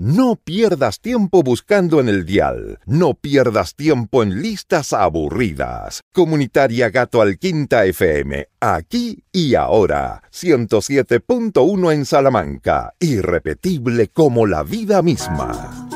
No pierdas tiempo buscando en el dial. No pierdas tiempo en listas aburridas. Comunitaria Gato Alquinta FM, aquí y ahora. 107.1 en Salamanca. Irrepetible como la vida misma.